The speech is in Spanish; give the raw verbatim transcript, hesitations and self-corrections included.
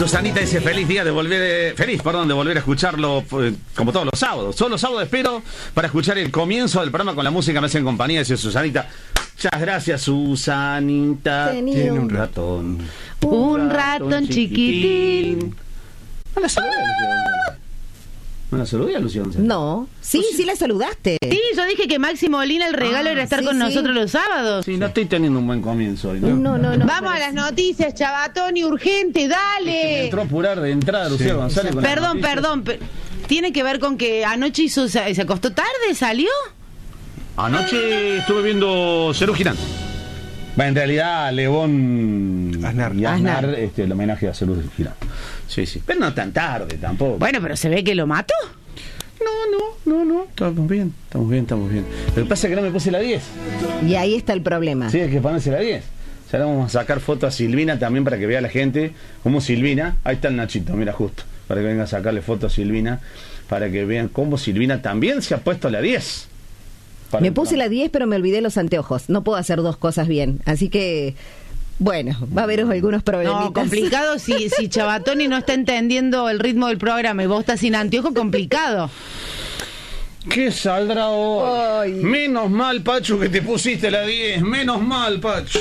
Susanita dice feliz día de volver, feliz, perdón, de volver a escucharlo eh, como todos los sábados. Solo los sábados espero para escuchar el comienzo del programa con la música me hacen compañía, dice Susanita. Muchas gracias, Susanita. Tenía Tiene un un ratón. Un ratón chiquitín. No la saludé, ¿No la saludé, Luciano? No, sí, sí la saludaste. Sí, yo dije que Máximo Molina el regalo Ah, era estar sí, con sí. nosotros los sábados. Sí, no estoy teniendo un buen comienzo hoy, ¿no? No, no, no. Vamos a las noticias, Chabatoni, urgente, Me dale. entró a apurar de entrada Lucía González con las Perdón, noticias. perdón, pe- tiene que ver con que anoche hizo, se se acostó tarde, salió. Anoche estuve viendo Cerú Girán. Va, en realidad, León Aznar. y Aznar, Aznar. este, el homenaje a Cerú Girán. Sí, sí. Pero no tan tarde tampoco. Bueno, pero se ve que lo mató. No, no, no, no. Estamos bien, estamos bien, estamos bien. Lo que pasa es que no me puse la diez. Y ahí está el problema. Sí, hay que ponerse la diez. Ya le vamos a sacar fotos a Silvina también para que vea la gente cómo Silvina. Ahí está el Nachito, mira, justo. Para que venga a sacarle fotos a Silvina. Para que vean cómo Silvina también se ha puesto la diez. Para Me el puse programa. la diez, pero me olvidé los anteojos. No puedo hacer dos cosas bien. Así que, bueno, va a haber algunos problemitas. No, complicado si, si Chabatoni no está entendiendo el ritmo del programa y vos estás sin anteojo, complicado. ¿Qué saldrá hoy? Ay. Menos mal, Pachu, que te pusiste la diez. Menos mal, Pachu.